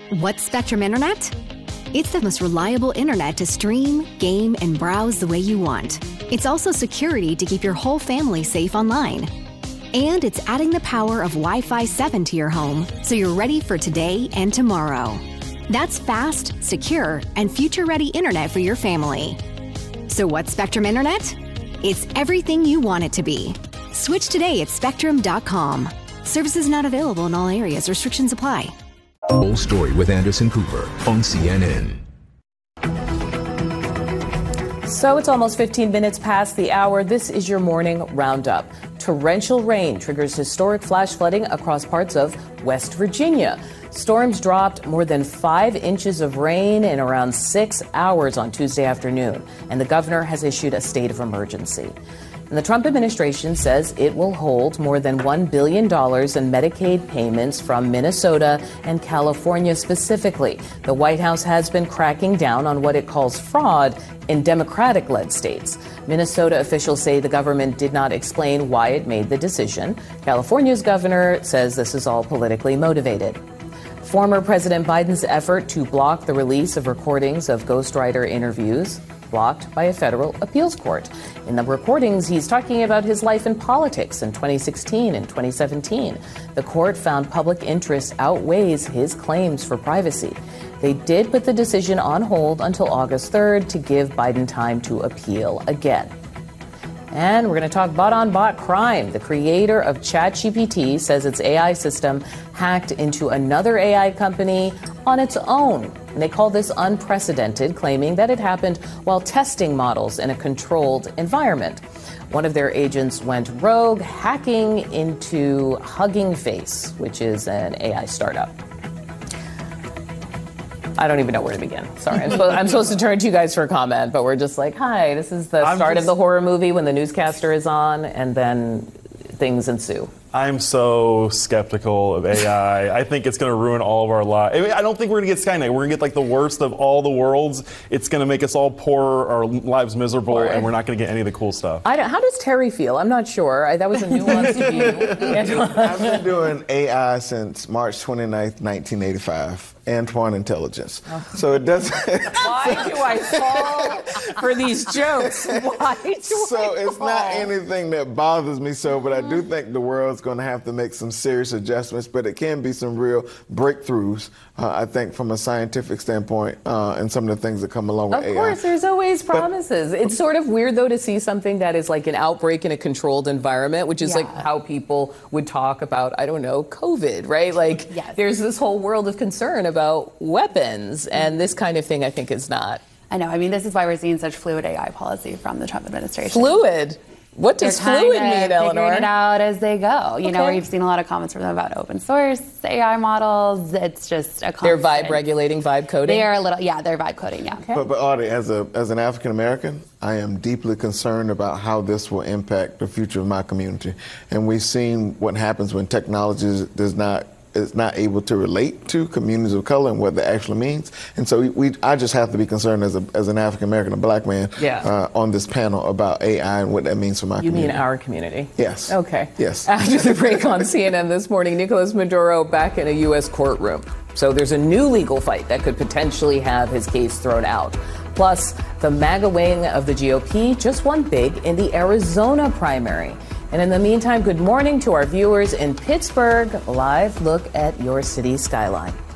What's Spectrum Internet? It's the most reliable internet to stream, game, and browse the way you want. It's also security to keep your whole family safe online. And it's adding the power of Wi-Fi 7 to your home so you're ready for today and tomorrow. That's fast, secure, and future-ready internet for your family. So what's Spectrum Internet? It's everything you want it to be. Switch today at spectrum.com. Services not available in all areas. Restrictions apply. Full Story with Anderson Cooper on CNN. So it's almost 15 minutes past the hour. This is your morning roundup. Torrential rain triggers historic flash flooding across parts of West Virginia. Storms dropped more than 5 inches of rain in around 6 hours on Tuesday afternoon, and the governor has issued a state of emergency. And the Trump administration says it will hold more than $1 billion in Medicaid payments from Minnesota and California specifically. The White House has been cracking down on what it calls fraud in Democratic-led states. Minnesota officials say the government did not explain why it made the decision. California's governor says this is all politically motivated. Former President Biden's effort to block the release of recordings of ghostwriter interviews blocked by a federal appeals court. In the recordings, he's talking about his life in politics in 2016 and 2017. The court found public interest outweighs his claims for privacy. They did put the decision on hold until August 3rd to give Biden time to appeal again. And we're going to talk bot-on-bot crime. The creator of ChatGPT says its AI system hacked into another AI company on its own. And they call this unprecedented, claiming that it happened while testing models in a controlled environment. One of their agents went rogue, hacking into Hugging Face, which is an AI startup. I don't even know where to begin. Sorry, I'm supposed to turn to you guys for a comment, but we're just like, hi, this is the start of the horror movie when the newscaster is on, and then things ensue. I'm so skeptical of AI. I think it's going to ruin all of our lives. I don't think we're going to get Skynet. We're going to get like the worst of all the worlds. It's going to make us all poor, our lives miserable, and we're not going to get any of the cool stuff. How does Terry feel? I'm not sure. That was a nuanced view. I've been doing AI since March 29th, 1985. Antoine Intelligence. So it doesn't. Why do I fall for these jokes? Why do So it's not anything that bothers me so, but I do think the world's going to have to make some serious adjustments, but it can be some real breakthroughs, I think, from a scientific standpoint, and some of the things that come along with AI. Of course, there's always promises. It's sort of weird, though, to see something that is like an outbreak in a controlled environment, which is like how people would talk about, I don't know, COVID, right? Like, there's this whole world of concern about weapons, and this kind of thing I think is not. I know. I mean, this is why we're seeing such fluid AI policy from the Trump administration. Fluid? What does fluid mean, Eleanor? Figuring it out as they go. You know, where you've seen a lot of comments from them about open source AI models. It's just a constant. They're vibe regulating, vibe coding? They are a little, they're vibe coding, yeah. Okay. But Audrey, as an African American, I am deeply concerned about how this will impact the future of my community. And we've seen what happens when technology is not able to relate to communities of color and what that actually means. And so I just have to be concerned as an African American, a black man, on this panel about AI and what that means for my community. You mean our community? Yes. Okay. Yes. After the break on CNN this morning, Nicolas Maduro back in a U.S. courtroom. So there's a new legal fight that could potentially have his case thrown out. Plus, the MAGA wing of the GOP just won big in the Arizona primary. And in the meantime, good morning to our viewers in Pittsburgh. A live look at your city skyline.